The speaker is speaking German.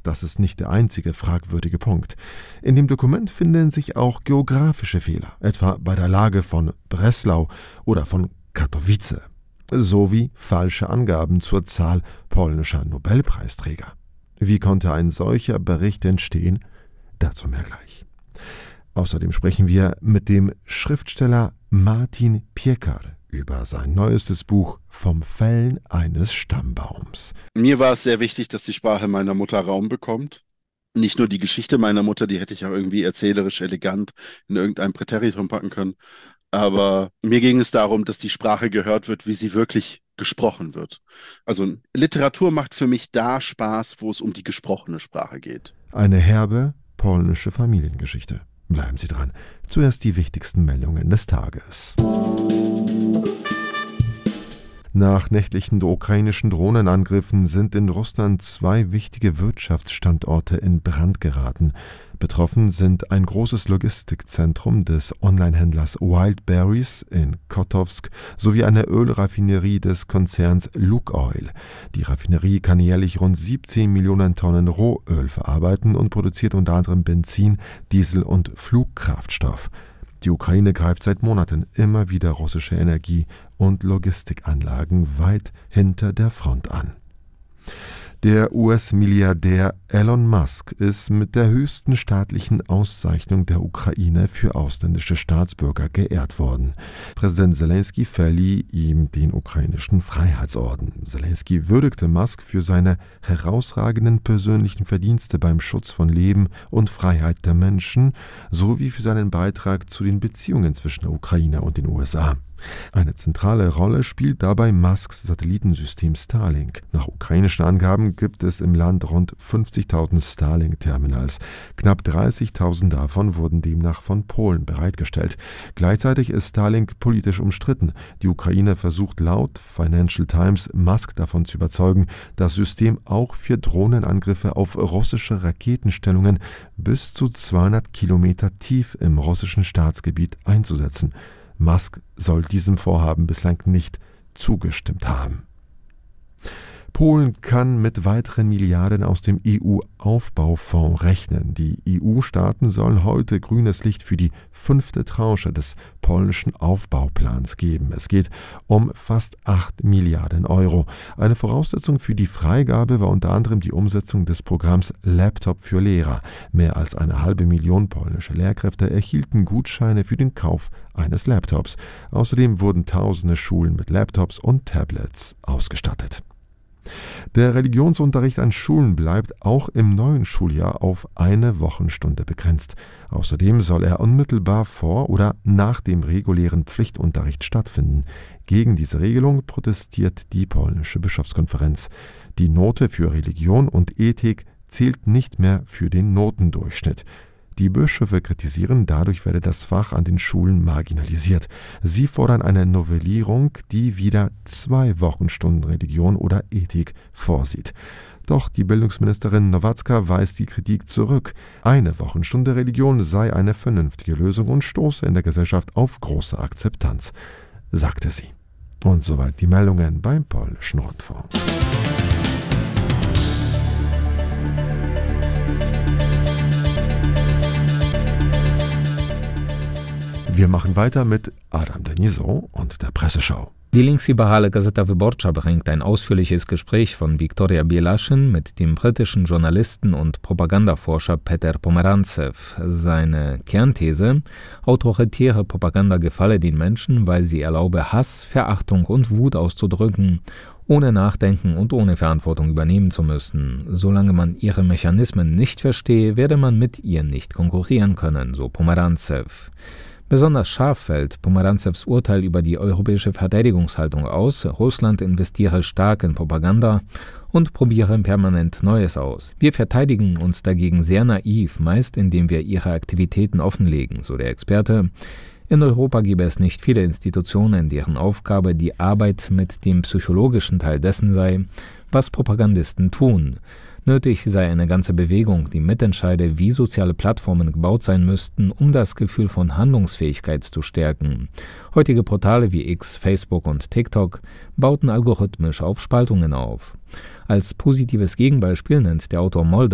das ist nicht der einzige fragwürdige Punkt. In dem Dokument finden sich auch geografische Fehler, etwa bei der Lage von Breslau oder von Katowice, sowie falsche Angaben zur Zahl polnischer Nobelpreisträger. Wie konnte ein solcher Bericht entstehen? Dazu mehr gleich. Außerdem sprechen wir mit dem Schriftsteller Martin Piekar über sein neuestes Buch Vom Fällen eines Stammbaums. Mir war es sehr wichtig, dass die Sprache meiner Mutter Raum bekommt. Nicht nur die Geschichte meiner Mutter, die hätte ich auch irgendwie erzählerisch elegant in irgendein Präteritum packen können. Aber mir ging es darum, dass die Sprache gehört wird, wie sie wirklich gesprochen wird. Also Literatur macht für mich da Spaß, wo es um die gesprochene Sprache geht. Eine herbe polnische Familiengeschichte. Bleiben Sie dran. Zuerst die wichtigsten Meldungen des Tages. Nach nächtlichen ukrainischen Drohnenangriffen sind in Russland 2 wichtige Wirtschaftsstandorte in Brand geraten. Betroffen sind ein großes Logistikzentrum des Onlinehändlers Wildberries in Kotowsk sowie eine Ölraffinerie des Konzerns Lukoil. Die Raffinerie kann jährlich rund 17 Millionen Tonnen Rohöl verarbeiten und produziert unter anderem Benzin, Diesel und Flugkraftstoff. Die Ukraine greift seit Monaten immer wieder russische Energie- und Logistikanlagen weit hinter der Front an. Der US-Milliardär Elon Musk ist mit der höchsten staatlichen Auszeichnung der Ukraine für ausländische Staatsbürger geehrt worden. Präsident Selenskyj verlieh ihm den ukrainischen Freiheitsorden. Selenskyj würdigte Musk für seine herausragenden persönlichen Verdienste beim Schutz von Leben und Freiheit der Menschen sowie für seinen Beitrag zu den Beziehungen zwischen der Ukraine und den USA. Eine zentrale Rolle spielt dabei Musks Satellitensystem Starlink. Nach ukrainischen Angaben gibt es im Land rund 50.000 Starlink-Terminals. Knapp 30.000 davon wurden demnach von Polen bereitgestellt. Gleichzeitig ist Starlink politisch umstritten. Die Ukraine versucht laut Financial Times, Musk davon zu überzeugen, das System auch für Drohnenangriffe auf russische Raketenstellungen bis zu 200 Kilometer tief im russischen Staatsgebiet einzusetzen. Musk soll diesem Vorhaben bislang nicht zugestimmt haben. Polen kann mit weiteren Milliarden aus dem EU-Aufbaufonds rechnen. Die EU-Staaten sollen heute grünes Licht für die 5. Tranche des polnischen Aufbauplans geben. Es geht um fast 8 Milliarden Euro. Eine Voraussetzung für die Freigabe war unter anderem die Umsetzung des Programms Laptop für Lehrer. Mehr als 500.000 polnische Lehrkräfte erhielten Gutscheine für den Kauf eines Laptops. Außerdem wurden tausende Schulen mit Laptops und Tablets ausgestattet. Der Religionsunterricht an Schulen bleibt auch im neuen Schuljahr auf 1 Wochenstunde begrenzt. Außerdem soll er unmittelbar vor oder nach dem regulären Pflichtunterricht stattfinden. Gegen diese Regelung protestiert die polnische Bischofskonferenz. Die Note für Religion und Ethik zählt nicht mehr für den Notendurchschnitt. Die Bischöfe kritisieren, dadurch werde das Fach an den Schulen marginalisiert. Sie fordern eine Novellierung, die wieder 2 Wochenstunden Religion oder Ethik vorsieht. Doch die Bildungsministerin Nowacka weist die Kritik zurück. 1 Wochenstunde Religion sei eine vernünftige Lösung und stoße in der Gesellschaft auf große Akzeptanz, sagte sie. Und soweit die Meldungen beim Polnischen Rundfunk. Wir machen weiter mit Adam Denisot und der Presseschau. Die linksliberale Gazeta Wyborcza bringt ein ausführliches Gespräch von Viktoria Bielaszyn mit dem britischen Journalisten und Propagandaforscher Peter Pomerantsew. Seine Kernthese: autoritäre Propaganda gefalle den Menschen, weil sie erlaube, Hass, Verachtung und Wut auszudrücken, ohne nachdenken und ohne Verantwortung übernehmen zu müssen. Solange man ihre Mechanismen nicht verstehe, werde man mit ihr nicht konkurrieren können, so Pomerantsew. Besonders scharf fällt Pomerantsews Urteil über die europäische Verteidigungshaltung aus. Russland investiere stark in Propaganda und probiere permanent Neues aus. Wir verteidigen uns dagegen sehr naiv, meist indem wir ihre Aktivitäten offenlegen, so der Experte. In Europa gäbe es nicht viele Institutionen, deren Aufgabe die Arbeit mit dem psychologischen Teil dessen sei, was Propagandisten tun. Nötig sei eine ganze Bewegung, die mitentscheide, wie soziale Plattformen gebaut sein müssten, um das Gefühl von Handlungsfähigkeit zu stärken. Heutige Portale wie X, Facebook und TikTok bauten algorithmisch auf Spaltungen auf. Als positives Gegenbeispiel nennt der Autor Moldau